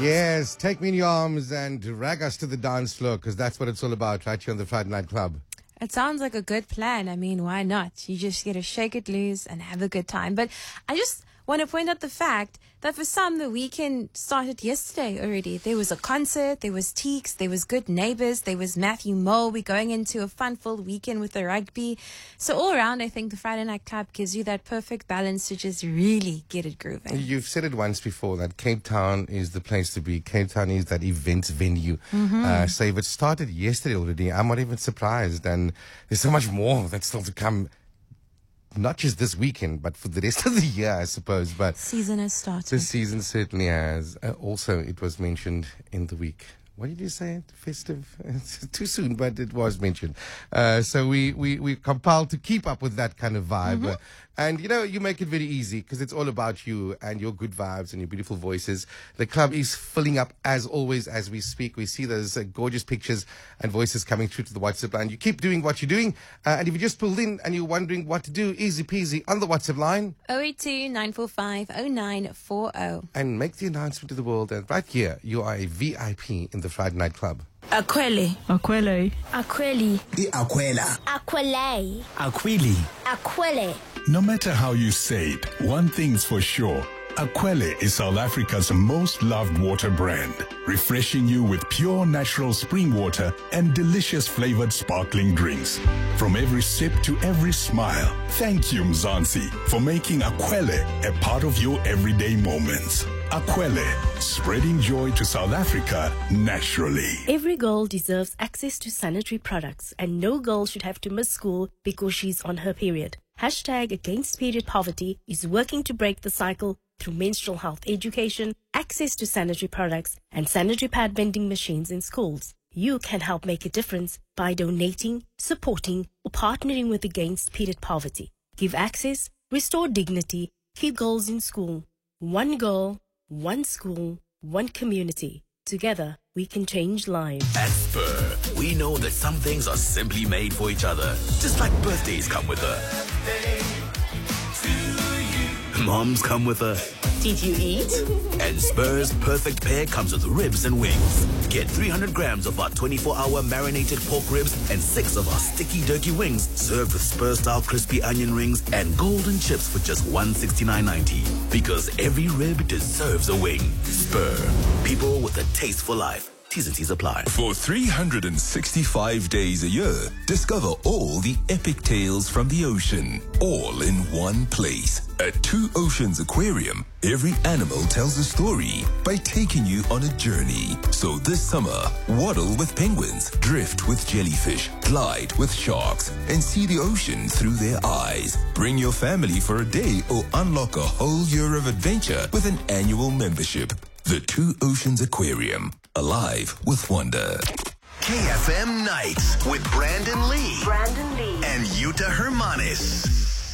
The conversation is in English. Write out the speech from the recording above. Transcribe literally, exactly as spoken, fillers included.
Yes, take me in your arms and drag us to the dance floor, because that's what it's all about right here on the Friday Night Club. It sounds like a good plan. I mean, why not? You just get to shake it loose and have a good time. But I just want to point out the fact that for some, the weekend started yesterday already. There was a concert, there was Teeks, there was Good Neighbors, there was Matthew Mole. We're going into a fun-filled weekend with the rugby. So all around, I think the Friday Night Club gives you that perfect balance to just really get it grooving. You've said it once before that Cape Town is the place to be. Cape Town is that events venue. Mm-hmm. Uh, so if it started yesterday already, I'm not even surprised. And there's so much more that's still to come. Not just this weekend, but for the rest of the year, I suppose. But season has started. The season certainly has. Uh, also, it was mentioned in the week. What did you say? Festive? It's too soon, but it was mentioned. Uh, so we, we, we're compelled to keep up with that kind of vibe. Mm-hmm. Uh, and, you know, you make it very easy because it's all about you and your good vibes and your beautiful voices. The club is filling up as always as we speak. We see those uh, gorgeous pictures and voices coming through to the WhatsApp line. You keep doing what you're doing. Uh, and if you just pulled in and you're wondering what to do, easy peasy on the WhatsApp line. oh eight two, nine four five, oh nine four oh. And make the announcement to the world that right here, you are a V I P in the Friday Night Club. Aquele. Aquele. Aquele. Aquela. Aquele. Aquili. Aquele. No matter how you say it, one thing's for sure. Aquele is South Africa's most loved water brand, refreshing you with pure natural spring water and delicious flavored sparkling drinks. From every sip to every smile, thank you, Mzansi, for making Aquele a part of your everyday moments. Aquele, spreading joy to South Africa naturally. Every girl deserves access to sanitary products, and no girl should have to miss school because she's on her period. Hashtag Against Period Poverty is working to break the cycle through menstrual health education, access to sanitary products, and sanitary pad vending machines in schools. You can help make a difference by donating, supporting, or partnering with Against Period Poverty. Give access, restore dignity, keep girls in school. One girl, one school, one community. Together, we can change lives. At Spur, we know that some things are simply made for each other. Just like birthdays come with a... Moms come with a... Did you eat? And Spur's perfect pair comes with ribs and wings. Get three hundred grams of our twenty-four hour marinated pork ribs and six of our sticky turkey wings served with Spur-style crispy onion rings and golden chips for just one sixty-nine ninety. Because every rib deserves a wing. Spur. People with a taste for life. T's and C's apply. For three hundred sixty-five days a year, discover all the epic tales from the ocean, all in one place. At Two Oceans Aquarium, every animal tells a story by taking you on a journey. So this summer, waddle with penguins, drift with jellyfish, glide with sharks, and see the ocean through their eyes. Bring your family for a day or unlock a whole year of adventure with an annual membership. The Two Oceans Aquarium. Alive with wonder. K F M Nights with Brandon Lee. Brandon Lee. And Yuta Hermanis.